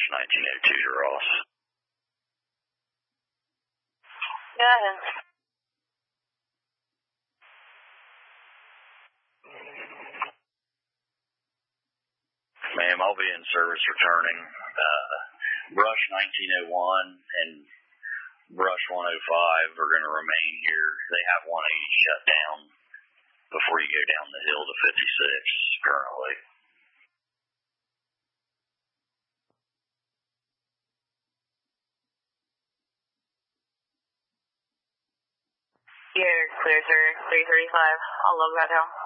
Brush 1902 to Ross. Go ahead. Ma'am, I'll be in service returning. Brush 1901 and Brush 105 are going to remain here. They have 180 shut down before you go down the hill to 56 currently. You're clear, sir. 335. I'll log that down.